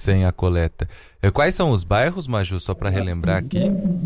sem a coleta. Quais são os bairros, Maju, só para relembrar aqui?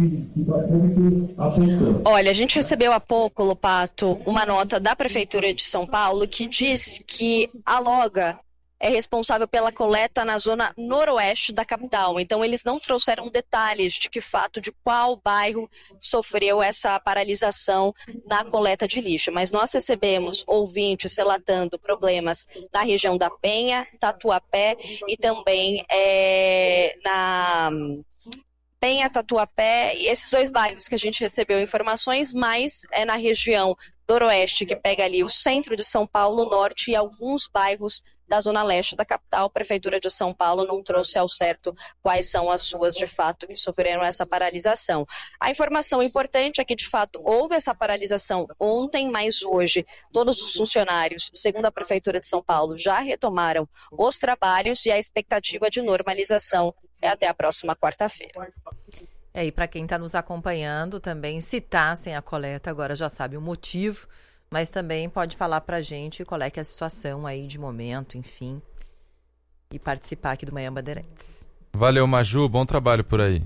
Olha, a gente recebeu há pouco, Lopato, uma nota da Prefeitura de São Paulo que diz que a Loga é responsável pela coleta na zona noroeste da capital. Então, eles não trouxeram detalhes de que fato, de qual bairro sofreu essa paralisação na coleta de lixo. Mas nós recebemos ouvintes relatando problemas na região da Penha, Tatuapé e também na Penha, Tatuapé, e esses dois bairros que a gente recebeu informações, mas é na região noroeste, que pega ali o centro de São Paulo, o norte e alguns bairros da zona leste da capital. A Prefeitura de São Paulo não trouxe ao certo quais são as ruas de fato que sofreram essa paralisação. A informação importante é que de fato houve essa paralisação ontem, mas hoje todos os funcionários, segundo a Prefeitura de São Paulo, já retomaram os trabalhos e a expectativa de normalização é até a próxima quarta-feira. E para quem está nos acompanhando também, se está sem a coleta, agora já sabe o motivo, mas também pode falar para a gente qual é que é a situação aí de momento, enfim, e participar aqui do Manhã Bandeirantes. Valeu, Maju, bom trabalho por aí.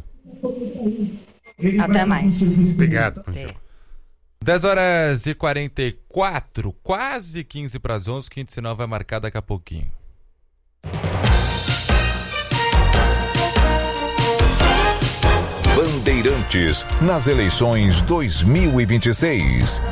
Até mais. Obrigado. 10h44, quase 15 para as 11, quinto sinal vai marcar daqui a pouquinho. Bandeirantes nas eleições 2026.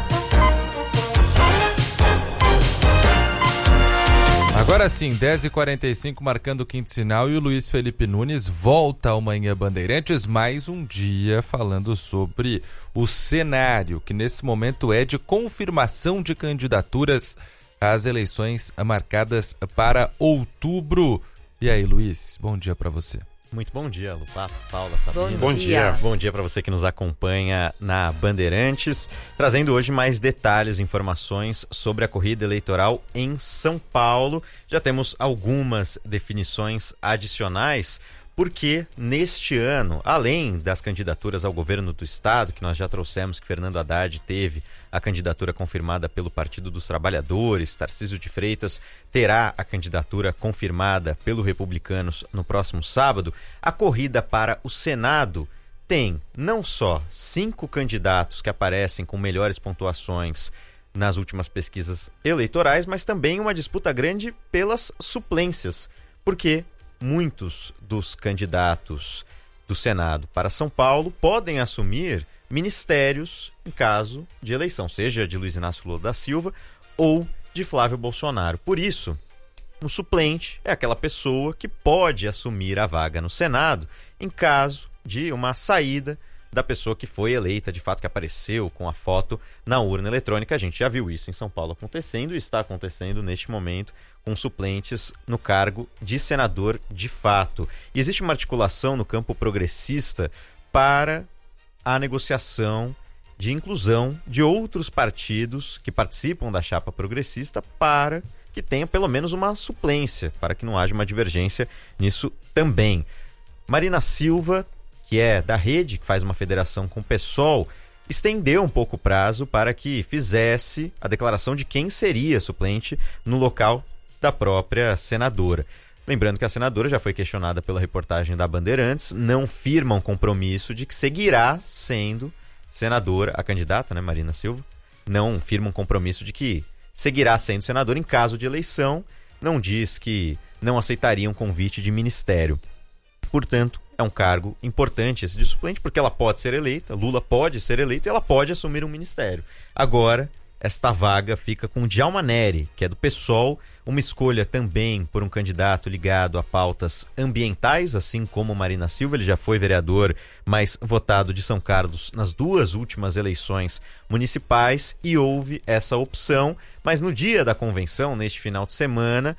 Agora sim, 10h45, marcando o quinto sinal, e o Luiz Felipe Nunes volta ao Manhã Bandeirantes mais um dia falando sobre o cenário, que nesse momento é de confirmação de candidaturas às eleições marcadas para outubro. E aí, Luiz, bom dia para você. Muito bom dia, Lupato, Paula, Sabina. Bom dia. Bom dia para você que nos acompanha na Bandeirantes, trazendo hoje mais detalhes e informações sobre a corrida eleitoral em São Paulo. Já temos algumas definições adicionais, porque neste ano, além das candidaturas ao governo do estado, que nós já trouxemos que Fernando Haddad teve a candidatura confirmada pelo Partido dos Trabalhadores, Tarcísio de Freitas terá a candidatura confirmada pelo Republicanos no próximo sábado, a corrida para o Senado tem não só 5 candidatos que aparecem com melhores pontuações nas últimas pesquisas eleitorais, mas também uma disputa grande pelas suplências, porque muitos dos candidatos do Senado para São Paulo podem assumir ministérios em caso de eleição, seja de Luiz Inácio Lula da Silva ou de Flávio Bolsonaro. Por isso, o suplente é aquela pessoa que pode assumir a vaga no Senado em caso de uma saída da pessoa que foi eleita, de fato, que apareceu com a foto na urna eletrônica. A gente já viu isso em São Paulo acontecendo e está acontecendo neste momento com suplentes no cargo de senador de fato. E existe uma articulação no campo progressista para a negociação de inclusão de outros partidos que participam da chapa progressista para que tenha pelo menos uma suplência, para que não haja uma divergência nisso também. Marina Silva, que é da Rede, que faz uma federação com o PSOL, estendeu um pouco o prazo para que fizesse a declaração de quem seria suplente no local da própria senadora. Lembrando que a senadora já foi questionada pela reportagem da Bandeirantes, não firma um compromisso de que seguirá sendo senadora, a candidata, né, Marina Silva, não firma um compromisso de que seguirá sendo senadora em caso de eleição, não diz que não aceitaria um convite de ministério. Portanto, é um cargo importante esse de suplente, porque ela pode ser eleita, Lula pode ser eleito e ela pode assumir um ministério. Agora, esta vaga fica com o Djalma Nery, que é do PSOL, uma escolha também por um candidato ligado a pautas ambientais, assim como Marina Silva. Ele já foi vereador, mas votado de São Carlos nas 2 últimas eleições municipais, e houve essa opção, mas no dia da convenção, neste final de semana,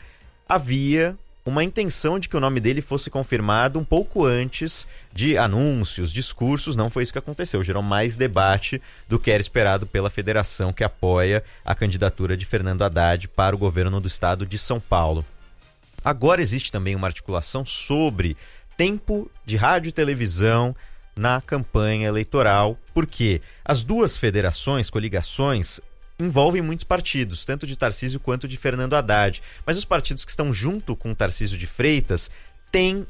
havia uma intenção de que o nome dele fosse confirmado um pouco antes de anúncios, discursos. Não foi isso que aconteceu, gerou mais debate do que era esperado pela federação que apoia a candidatura de Fernando Haddad para o governo do estado de São Paulo. Agora existe também uma articulação sobre tempo de rádio e televisão na campanha eleitoral, porque as 2 federações, coligações, envolvem muitos partidos, tanto de Tarcísio quanto de Fernando Haddad. Mas os partidos que estão junto com Tarcísio de Freitas têm